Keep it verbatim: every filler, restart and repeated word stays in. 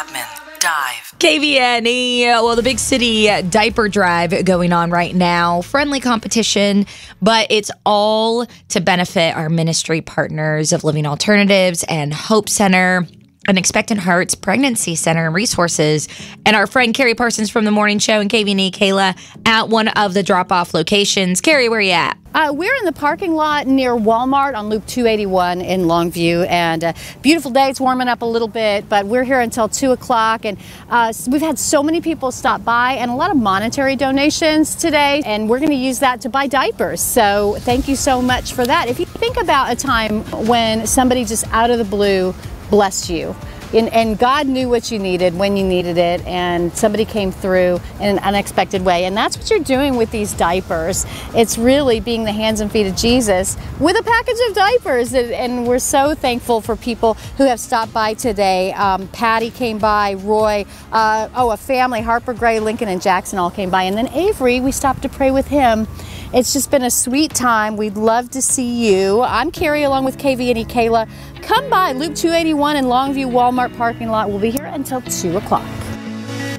Chapman. Dive. K V N E, well, the big city diaper drive going on right now. Friendly competition, but it's all to benefit our ministry partners of Living Alternatives and Hope Center and Expectant Hearts Pregnancy Center and Resources. And our friend Carrie Parsons from The Morning Show and K V N E, Kayla, at one of the drop-off locations. Carrie, where are you at? Uh, we're in the parking lot near Walmart on Loop two eighty-one in Longview, and uh, beautiful day. It's warming up a little bit, but we're here until two o'clock, and uh, we've had so many people stop by and a lot of monetary donations today, and we're going to use that to buy diapers. So thank you so much for that. If you think about a time when somebody just out of the blue blessed you, And, and God knew what you needed when you needed it, and somebody came through in an unexpected way. And that's what you're doing with these diapers. It's really being the hands and feet of Jesus with a package of diapers. And, and we're so thankful for people who have stopped by today. Um, Patty came by, Roy, uh, oh, a family, Harper, Gray, Lincoln, and Jackson all came by. And then Avery, we stopped to pray with him. It's just been a sweet time. We'd love to see you. I'm Carrie along with K V N E Kayla. Come by Loop two eighty-one in Longview Walmart parking lot. We'll be here until two o'clock.